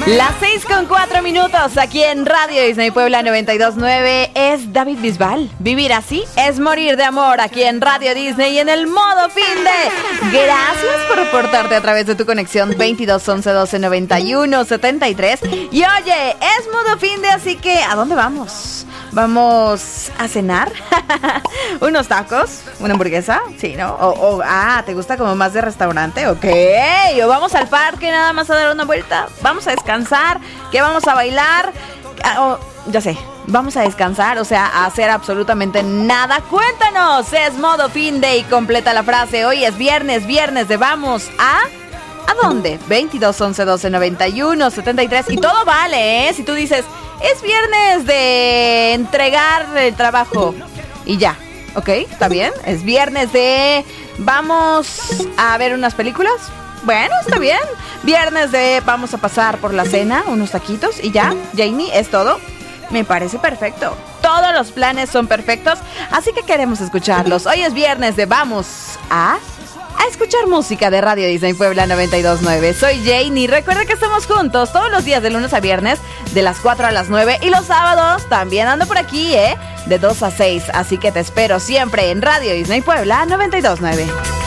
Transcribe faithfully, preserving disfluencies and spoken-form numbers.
Las seis con cuatro minutos aquí en Radio Disney Puebla noventa y dos punto nueve es David Bisbal. Vivir así es morir de amor aquí en Radio Disney y en el modo fin de. Gracias por reportarte a través de tu conexión veintidós once doce noventa y uno setenta y tres. Y oye, es modo fin de, así que ¿a dónde vamos? ¿Vamos a cenar? ¿Unos tacos? ¿Una hamburguesa? Sí, ¿no? O, o, ah, ¿te gusta como más de restaurante? Ok. ¿O vamos al parque nada más a dar una vuelta? ¿Vamos a descansar? ¿Qué vamos a bailar? Ah, oh, ya sé. Vamos a descansar, o sea, a hacer absolutamente nada. Cuéntanos. Es modo fin de y completa la frase. Hoy es viernes, viernes de vamos a... ¿A dónde? veintidós once doce noventa y uno setenta y tres. Y todo vale, ¿eh? Si tú dices... Es viernes de entregar el trabajo y ya, ¿ok? ¿Está bien? Es viernes de vamos a ver unas películas. Bueno, está bien. Viernes de vamos a pasar por la cena, unos taquitos y ya. Janie, ¿es todo? Me parece perfecto. Todos los planes son perfectos, así que queremos escucharlos. Hoy es viernes de vamos a... a escuchar música de Radio Disney Puebla noventa y dos punto nueve. Soy Janie. Recuerda que estamos juntos todos los días de lunes a viernes de las cuatro a las nueve y los sábados también ando por aquí, ¿eh? De dos a seis. Así que te espero siempre en Radio Disney Puebla noventa y dos punto nueve.